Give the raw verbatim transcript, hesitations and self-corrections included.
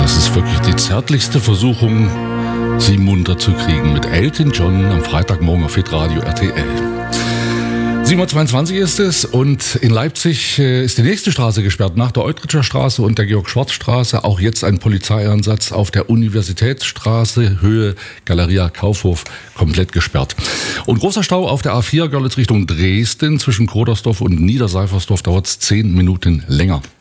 Das ist wirklich die zärtlichste Versuchung, sie munter zu kriegen mit Elton John am Freitagmorgen auf Hitradio R T L. sieben Uhr zweiundzwanzig ist es und in Leipzig ist die nächste Straße gesperrt, nach der Eutritscher Straße und der Georg-Schwarz-Straße. Auch jetzt ein Polizeieinsatz auf der Universitätsstraße, Höhe Galeria Kaufhof, komplett gesperrt. Und großer Stau auf der A vier Görlitz Richtung Dresden, zwischen Krodersdorf und Niederseifersdorf dauert es zehn Minuten länger.